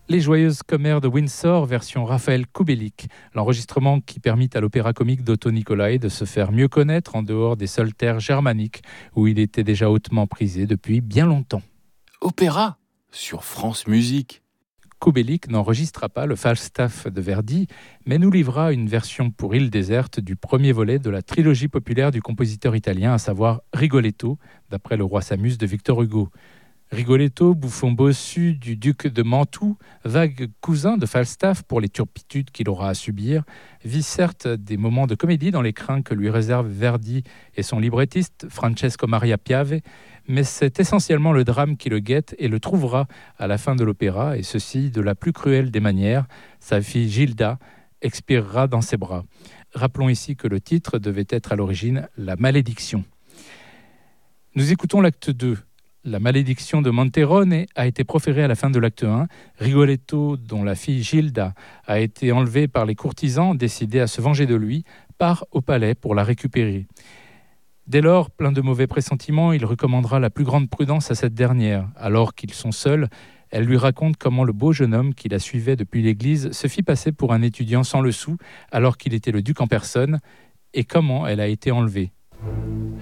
Les joyeuses commères de Windsor, version Raphaël Kubelik, l'enregistrement qui permit à l'opéra comique d'Otto Nicolai de se faire mieux connaître en dehors des seules terres germaniques, où il était déjà hautement prisé depuis bien longtemps. Opéra sur France Musique. Kubelik n'enregistra pas le Falstaff de Verdi, mais nous livra une version pour île déserte du premier volet de la trilogie populaire du compositeur italien, à savoir Rigoletto, d'après Le Roi s'amuse de Victor Hugo. Rigoletto, bouffon bossu du duc de Mantoue, vague cousin de Falstaff pour les turpitudes qu'il aura à subir, vit certes des moments de comédie dans les crins que lui réserve Verdi et son librettiste Francesco Maria Piave, mais c'est essentiellement le drame qui le guette et le trouvera à la fin de l'opéra, et ceci de la plus cruelle des manières. Sa fille Gilda expirera dans ses bras. Rappelons ici que le titre devait être à l'origine La Malédiction. Nous écoutons l'acte 2. La malédiction de Monterone a été proférée à la fin de l'acte 1. Rigoletto, dont la fille Gilda a été enlevée par les courtisans décidés à se venger de lui, part au palais pour la récupérer. Dès lors, plein de mauvais pressentiments, il recommandera la plus grande prudence à cette dernière. Alors qu'ils sont seuls, elle lui raconte comment le beau jeune homme qui la suivait depuis l'église se fit passer pour un étudiant sans le sou, alors qu'il était le duc en personne, et comment elle a été enlevée.